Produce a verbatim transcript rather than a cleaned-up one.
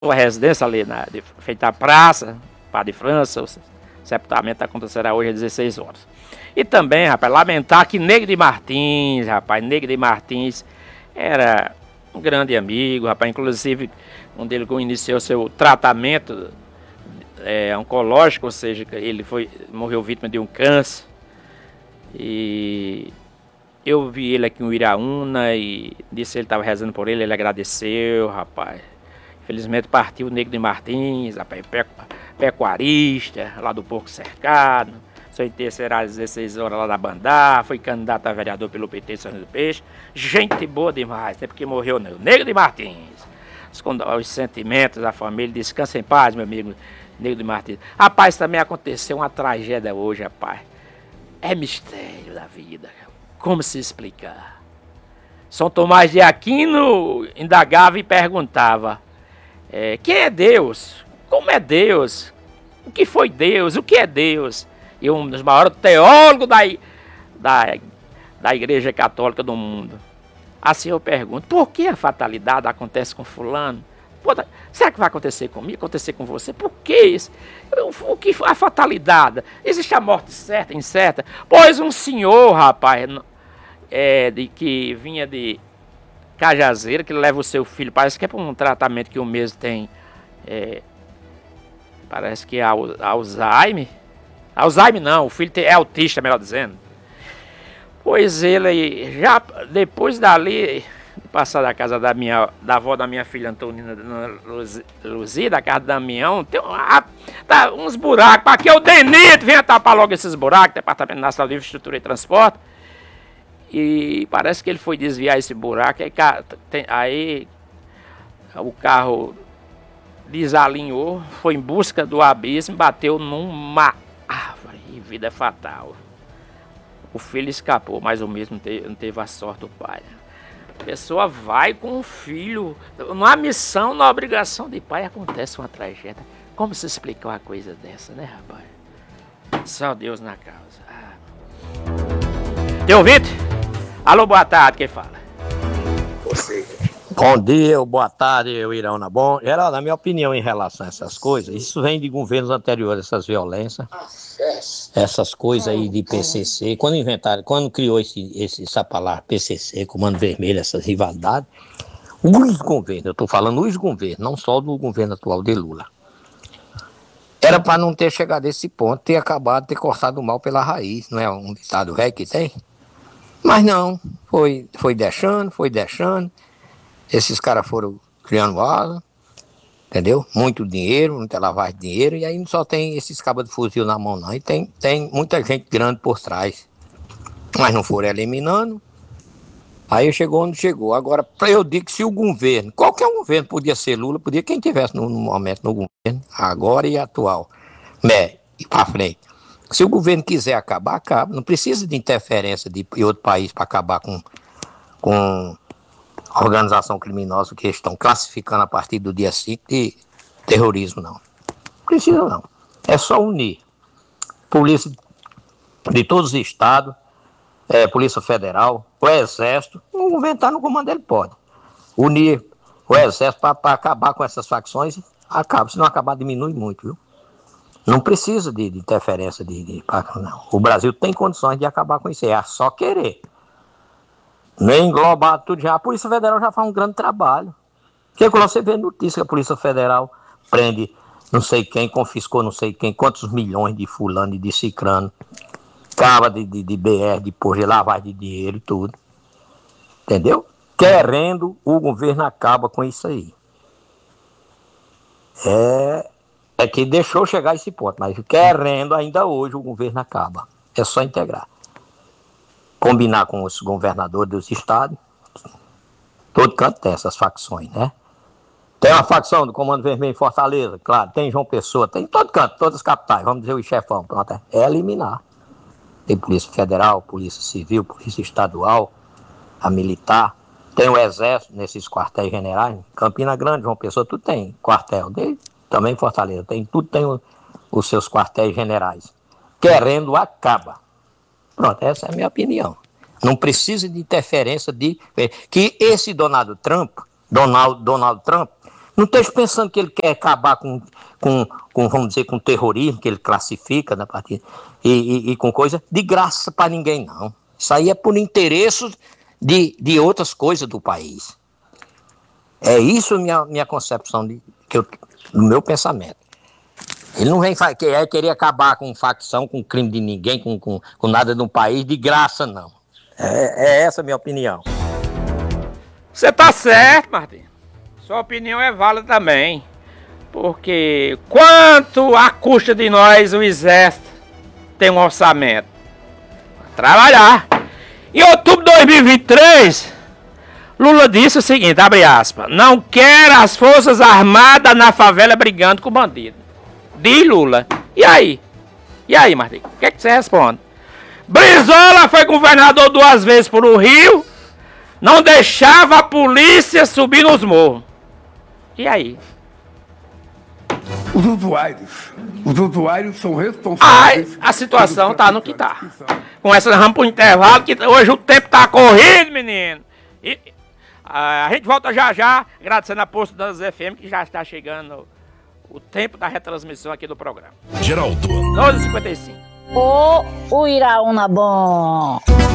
sua residência ali na de, feita a praça, Padre França, o sepultamento acontecerá hoje às dezesseis horas. E também, rapaz, lamentar que Negro de Martins, rapaz, Negro de Martins era um grande amigo, rapaz, inclusive quando ele iniciou seu tratamento é, oncológico, ou seja, ele foi, morreu vítima de um câncer. E eu vi ele aqui em Uiraúna e disse que ele estava rezando por ele, ele agradeceu, rapaz. Infelizmente partiu o Negro de Martins, rapaz, pecuarista, lá do Porco Cercado. Seu enterro será às dezesseis horas lá da Bandar, foi candidato a vereador pelo P T de São João do Peixe. Gente boa demais, até porque morreu o Negro de Martins. Os, os sentimentos da família, descansa em paz, meu amigo Negro de Martins. Rapaz, também aconteceu uma tragédia hoje, rapaz. É mistério da vida, como se explicar? São Tomás de Aquino indagava e perguntava, é, quem é Deus? Como é Deus? O que foi Deus? O que é Deus? E um dos maiores teólogos da, da, da Igreja Católica do mundo. Assim eu pergunto, por que a fatalidade acontece com fulano? Pô, será que vai acontecer comigo, acontecer com você? Por que isso? O que a fatalidade? Existe a morte certa, incerta? Pois um senhor, rapaz, é, de, que vinha de Cajazeira, que leva o seu filho, parece que é para um tratamento que o mesmo tem, é, parece que é Alzheimer. Alzheimer não, o filho é autista, melhor dizendo. Pois ele, já depois dali, de passar da casa da minha, da avó da minha filha Antonina Luzia, da casa do Damião, tem uma, tá, uns buracos, para que o Denito venha tapar logo esses buracos, Departamento Nacional de Infraestrutura e Transporte. E parece que ele foi desviar esse buraco, aí, tem, aí o carro desalinhou, foi em busca do abismo, bateu numa árvore e vida fatal. O filho escapou, mas o mesmo não teve, não teve a sorte do pai. A pessoa vai com o filho, numa missão, na obrigação de pai, acontece uma tragédia. Como se explicar uma coisa dessa, né, rapaz? Só Deus na causa. Ah. Tem ouvinte? Alô, boa tarde, quem fala? Você. Bom dia, ou boa tarde, eu Iraúna. Bom, Geraldo, na minha opinião em relação a essas coisas, isso vem de governos anteriores, essas violências, essas coisas aí de P C C. Quando inventaram, quando criou esse, esse, essa palavra P C C, Comando Vermelho, essas rivalidades, os governos, eu estou falando os governos, não só do governo atual de Lula, era para não ter chegado a esse ponto, ter acabado, ter cortado o mal pela raiz, não é um ditado velho que tem? Mas não, foi, foi deixando, foi deixando, esses caras foram criando asa, entendeu? Muito dinheiro, muita lavagem de dinheiro, e aí não só tem esses cabos de fuzil na mão não, e tem, tem muita gente grande por trás, mas não foram eliminando, aí chegou onde chegou. Agora, eu digo que se o governo, qualquer um governo, podia ser Lula, podia quem tivesse no, no momento no governo, agora e atual, né, e para frente. Se o governo quiser acabar, acaba. Não precisa de interferência de outro país para acabar com, com a organização criminosa que eles estão classificando a partir do dia cinco de terrorismo, não. Não precisa, não. É só unir. Polícia de todos os estados, é, Polícia Federal, o Exército. O governo está no comando, ele pode. Unir o Exército para acabar com essas facções, acaba. Se não acabar, diminui muito, viu? Não precisa de, de interferência de, de não. O Brasil tem condições de acabar com isso, é só querer. Nem englobar tudo já. A Polícia Federal já faz um grande trabalho. Porque quando você vê notícia que a Polícia Federal prende não sei quem, confiscou não sei quem, quantos milhões de fulano e de cicrano, cava de, de, de B R, de porra, de lavagem de dinheiro e tudo. Entendeu? Querendo, o governo acaba com isso aí. É... É que deixou chegar a esse ponto, mas querendo, ainda hoje o governo acaba. É só integrar. Combinar com os governadores dos estados. Todo canto tem essas facções, né? Tem uma facção do Comando Vermelho em Fortaleza, claro. Tem João Pessoa, tem em todo canto, todas as capitais. Vamos dizer o chefão, pronto. É eliminar. Tem Polícia Federal, Polícia Civil, Polícia Estadual, a Militar. Tem o Exército nesses quartéis generais. Campina Grande, João Pessoa, tudo tem quartel dele. Também Fortaleza, tem, tudo tem o, os seus quartéis generais. Querendo, acaba. Pronto, essa é a minha opinião. Não precisa de interferência de... Que esse Donald Trump, Donald, Donald Trump, Não esteja pensando que ele quer acabar com, com, com vamos dizer, com terrorismo, que ele classifica na partida, e, e, e com coisa de graça para ninguém, não. Isso aí é por interesse de, de outras coisas do país. É isso a minha, minha concepção, de, que eu, do meu pensamento. Ele não vem querer, querer acabar com facção, com crime de ninguém, com, com, com nada no país, de graça, não. É, é essa a minha opinião. Você tá certo, Martim. Sua opinião é válida também. Porque quanto a custa de nós, o Exército tem um orçamento? Trabalhar. Em outubro de dois mil e vinte e três, Lula disse o seguinte, abre aspas, não quer as Forças Armadas na favela brigando com bandido. Diz Lula. E aí? E aí, Martim? O que, é que você responde? Brizola foi governador duas vezes por o Rio, não deixava a polícia subir nos morros. E aí? Os usuários. Os usuários são responsáveis. Ai, a situação tá no que tá. Com essa rampa pro intervalo, que hoje o tempo tá corrido, menino. E a gente volta já já, agradecendo a Posto das F M, que já está chegando o tempo da retransmissão aqui do programa. Geraldo. doze e cinquenta e cinco. Ô, o Iraúna bom.